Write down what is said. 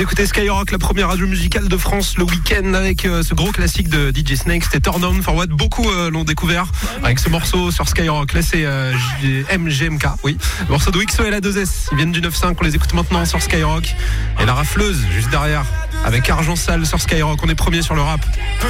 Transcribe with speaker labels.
Speaker 1: écoutez Skyrock, la première radio musicale de France le week-end avec ce gros classique de DJ Snake, c'était Turn On For What. Beaucoup l'ont découvert avec ce morceau sur Skyrock. Là c'est MGMK, oui. Le morceau de XO et la 2S, ils viennent du 9-5, on les écoute maintenant sur Skyrock. Et la rafleuse juste derrière avec Argent Sale sur Skyrock, on est premier sur le rap.